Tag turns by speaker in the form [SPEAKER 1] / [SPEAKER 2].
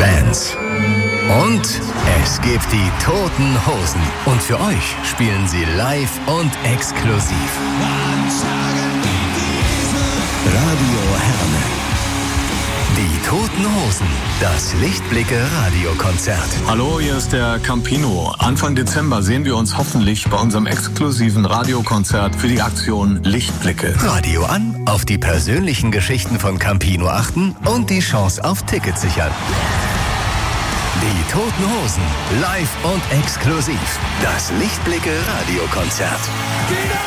[SPEAKER 1] Bands. Und es gibt die Toten Hosen. Und für euch spielen sie live und exklusiv. Radio Herne. Die Toten Hosen. Das Lichtblicke-Radiokonzert.
[SPEAKER 2] Hallo, hier ist der Campino. Anfang Dezember sehen wir uns hoffentlich bei unserem exklusiven Radiokonzert für die Aktion Lichtblicke.
[SPEAKER 1] Radio an, auf die persönlichen Geschichten von Campino achten und die Chance auf Tickets sichern. Die Toten Hosen, live und exklusiv. Das Lichtblicke-Radiokonzert.